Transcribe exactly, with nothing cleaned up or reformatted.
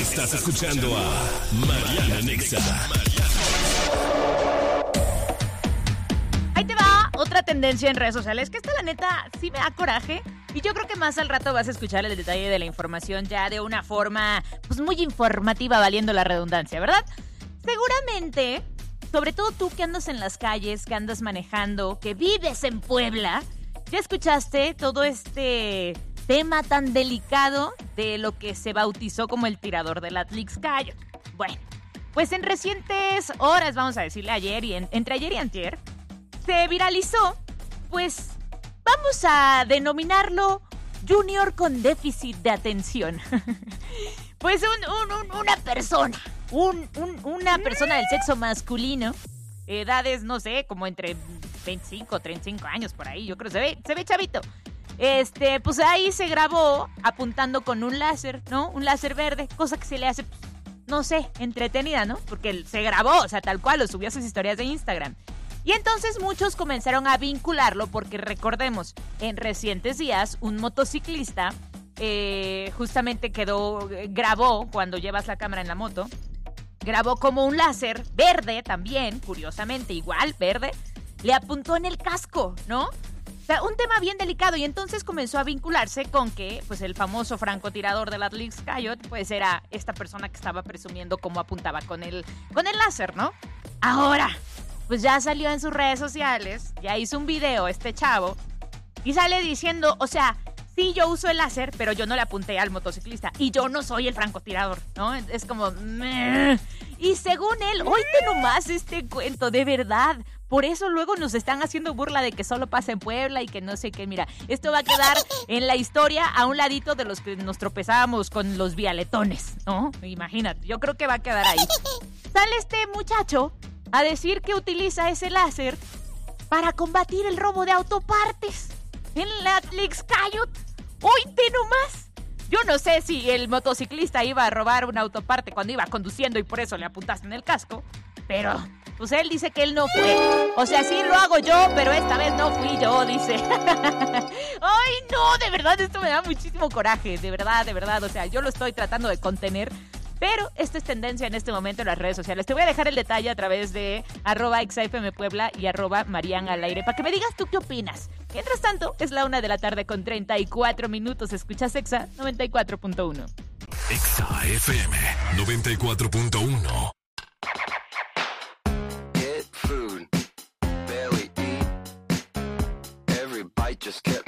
Estás escuchando a Mariana Nexa. Ahí te va otra tendencia en redes sociales, que esta la neta sí me da coraje. Y yo creo que más al rato vas a escuchar el detalle de la información ya de una forma pues muy informativa, valiendo la redundancia, ¿verdad? Seguramente, sobre todo tú que andas en las calles, que andas manejando, que vives en Puebla, ya escuchaste todo este tema tan delicado de lo que se bautizó como el tirador del Atlixcáyotl. Bueno, pues en recientes horas, vamos a decirle ayer y en, entre ayer y antier, se viralizó, pues vamos a denominarlo Junior con déficit de atención. Pues un, un, un, una persona, un, un, una persona del sexo masculino, edades, no sé, como entre veinticinco, treinta y cinco años por ahí, yo creo, se ve, se ve chavito. Este, pues ahí se grabó apuntando con un láser, ¿no? Un láser verde, cosa que se le hace, no sé, entretenida, ¿no? Porque él se grabó, o sea, tal cual, lo subió a sus historias de Instagram. Y entonces muchos comenzaron a vincularlo porque recordemos, en recientes días un motociclista eh, justamente quedó, grabó cuando llevas la cámara en la moto, grabó como un láser verde también, curiosamente igual, verde, le apuntó en el casco, ¿no? O sea, un tema bien delicado y entonces comenzó a vincularse con que pues el famoso francotirador del Atlixcáyotl pues era esta persona que estaba presumiendo cómo apuntaba con el, con el láser, ¿no? Ahora, pues ya salió en sus redes sociales, ya hizo un video este chavo y sale diciendo, o sea, sí yo uso el láser, pero yo no le apunté al motociclista y yo no soy el francotirador, ¿no? Es como... Meh. Y según él, oíte nomás este cuento, de verdad. Por eso luego nos están haciendo burla de que solo pasa en Puebla y que no sé qué. Mira, esto va a quedar en la historia a un ladito de los que nos tropezábamos con los vialetones, ¿no? Imagínate, yo creo que va a quedar ahí. Sale este muchacho a decir que utiliza ese láser para combatir el robo de autopartes en la Atlixcáyotl. ¡Oíte nomás! Yo no sé si el motociclista iba a robar una autoparte cuando iba conduciendo y por eso le apuntaste en el casco, pero pues él dice que él no fue. O sea, sí lo hago yo, pero esta vez no fui yo, dice. ¡Ay, no! De verdad, esto me da muchísimo coraje. De verdad, de verdad. O sea, yo lo estoy tratando de contener, pero esto es tendencia en este momento en las redes sociales. Te voy a dejar el detalle a través de arroba exafmpuebla y arroba Marian al aire para que me digas tú qué opinas. Mientras tanto, es la una de la tarde con treinta y cuatro minutos. Escuchas Exa noventa y cuatro punto uno. Exa F M noventa y cuatro punto uno. Get food, barely eat. Every bite just kept